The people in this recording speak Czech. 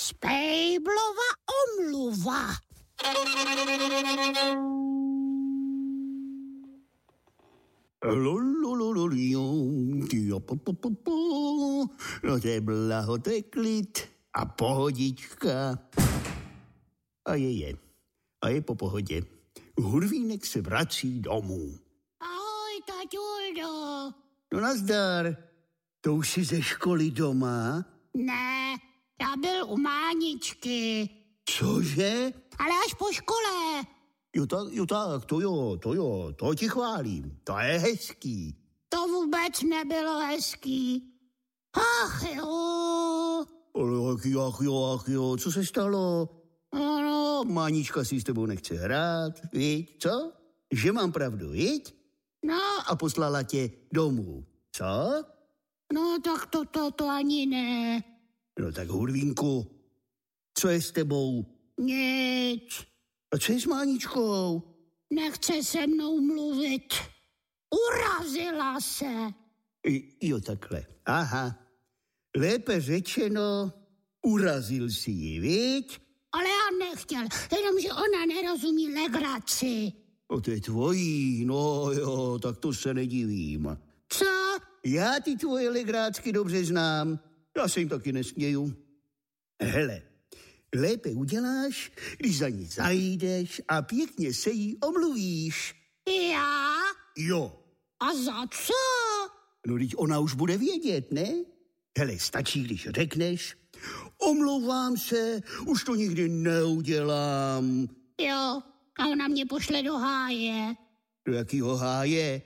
Spejblova omluva. No to je blaho, to je klid a pohodička. A je po pohodě. Hurvínek se vrací domů. Ahoj, taťuldo. No nazdar, to už jsi ze školy doma? Ne, já byl u Máničky. Cože? Ale až po škole. To ti chválím, to je hezký. To vůbec nebylo hezký. Ach jo. Ach jo, co se stalo? No, Mánička si s tebou nechce hrát, viď, co? Že mám pravdu, viď? No. A poslala tě domů, co? No, tak to ani ne. No tak Hurvínku, co je s tebou? Nic. A co je s Máničkou? Nechce se mnou mluvit. Urazila se. Jo, takhle. Aha. Lépe řečeno, urazil si ji, viď? Ale já nechtěl, jenomže ona nerozumí legraci. O, to je tvojí, no jo, tak to se nedivím. Co? Já ty tvoje legrácky dobře znám. Já se jim taky nesměju. Hele, lépe uděláš, když za ní zajdeš a pěkně se jí omluvíš. Já? Jo. A za co? No, teď ona už bude vědět, ne? Hele, stačí, když řekneš, omlouvám se, už to nikdy neudělám. Jo, a ona mě pošle do háje. Do jakýho háje?